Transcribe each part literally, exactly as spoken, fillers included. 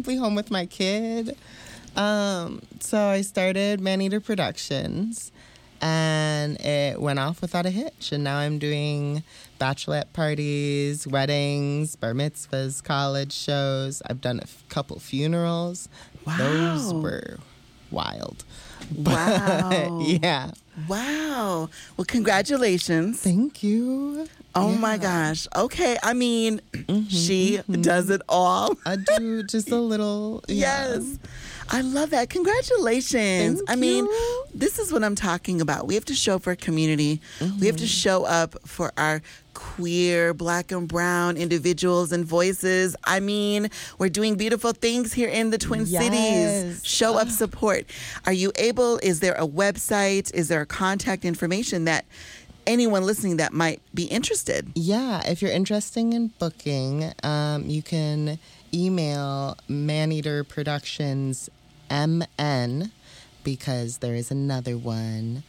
simply home with my kid. Um, so I started Maneater Productions, and it went off without a hitch. And now I'm doing bachelorette parties, weddings, bar mitzvahs, college shows. I've done a f- couple funerals. Wow. Those were wild. Wow. Yeah. Wow. Well, congratulations. Thank you. Oh, Yeah. my gosh. Okay. I mean, Mm-hmm, she mm-hmm. does it all. I do just a little. Yeah. Yes. I love that. Congratulations. Thank I mean, you. this is what I'm talking about. We have to show up for our community. Mm-hmm. We have to show up for our queer, black and brown individuals and voices. I mean, we're doing beautiful things here in the Twin Yes. Cities. Show up, support. Are you able, is there a website? Is there a contact information that anyone listening that might be interested? Yeah, if you're interested in booking, um, you can email Maneater Productions M N, because there is another one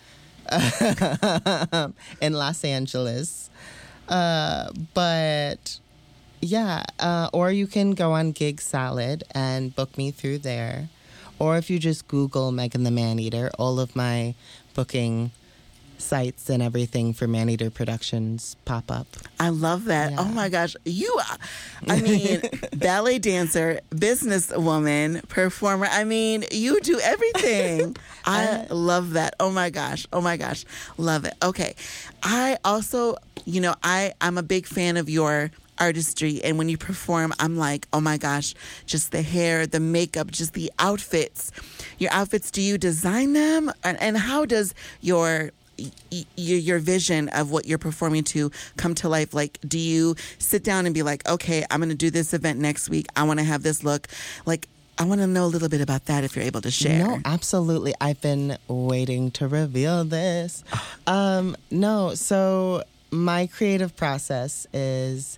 in Los Angeles. Uh, but yeah, uh, or you can go on Gig Salad and book me through there. Or if you just Google Megan the Maneater, all of my booking sites and everything for Maneater Productions pop up. I love that. Yeah. Oh my gosh. You, I mean, ballet dancer, businesswoman, performer. I mean, you do everything. I love that. Oh my gosh. Oh my gosh. Love it. Okay. I also, you know, I, I'm a big fan of your artistry, and when you perform, I'm like, oh my gosh, just the hair, the makeup, just the outfits. Your outfits, do you design them? And, and how does your Y- your vision of what you're performing to come to life? Like, do you sit down and be like, okay, I'm going to do this event next week, I want to have this look? Like, I want to know a little bit about that if you're able to share. No, absolutely. I've been waiting to reveal this. Um, no, so my creative process is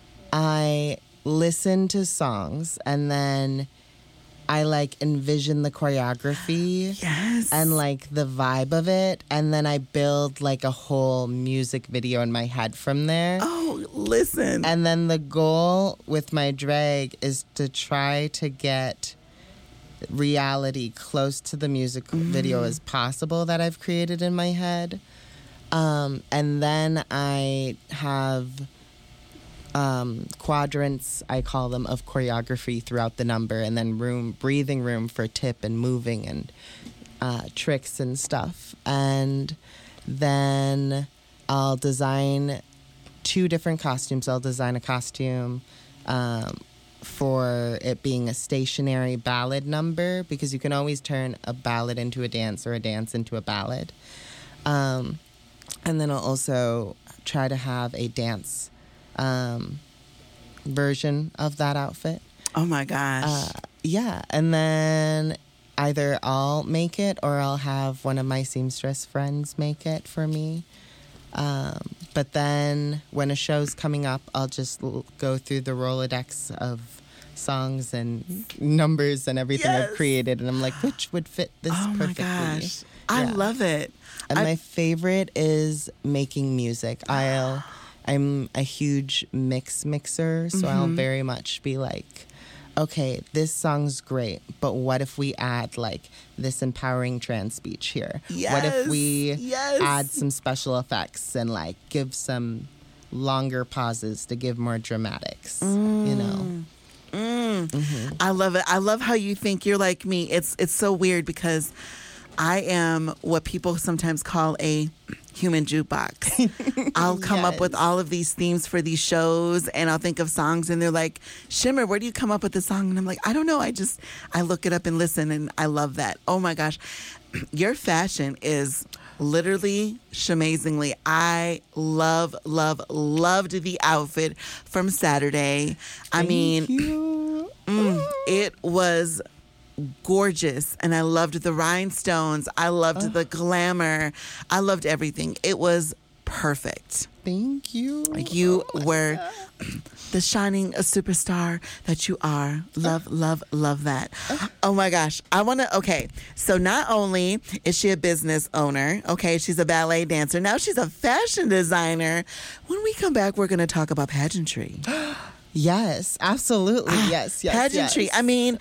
I listen to songs and then I like envision the choreography. Yes. And like the vibe of it, and then I build like a whole music video in my head from there. Oh, listen. And then the goal with my drag is to try to get reality close to the music mm. video as possible that I've created in my head. Um, and then I have um, quadrants, I call them, of choreography throughout the number, and then room, breathing room for tip and moving and uh, tricks and stuff. And then I'll design two different costumes. I'll design a costume um, for it being a stationary ballad number, because you can always turn a ballad into a dance or a dance into a ballad. Um, and then I'll also try to have a dance um, version of that outfit. Oh my gosh. Uh, yeah. And then either I'll make it or I'll have one of my seamstress friends make it for me. Um, but then when a show's coming up, I'll just l- go through the Rolodex of songs and numbers and everything Yes. I've created, and I'm like, which would fit this oh perfectly? my gosh. I Yeah. love it. And I- my favorite is making music. I'll, I'm a huge mix mixer, so I'll Mm-hmm. very much be like, okay, this song's great, but what if we add like this empowering trans speech here? What if Yes, we yes. add some special effects and like give some longer pauses to give more dramatics, you know? Mm. Mm-hmm. I love it. I love how you think. You're like me. It's it's so weird because I am what people sometimes call a human jukebox. I'll come up with Yes. all of these themes for these shows, and I'll think of songs, and they're like, Shimmer, where do you come up with the song? And I'm like, I don't know. I just, I look it up and listen, and I love that. Oh my gosh. Your fashion is literally shamazingly. I love, love, loved the outfit from Saturday. I Thank mean, you. Mm, it was gorgeous, and I loved the rhinestones. I loved the glamour. I loved everything. It was perfect. Thank you. You Oh my were God. the shining superstar that you are. Love, love, love that. Oh my gosh. I want to, okay. So not only is she a business owner, okay, she's a ballet dancer. Now she's a fashion designer. When we come back, we're going to talk about pageantry. Yes, absolutely. Yes, yes, Pageantry. yes. I mean,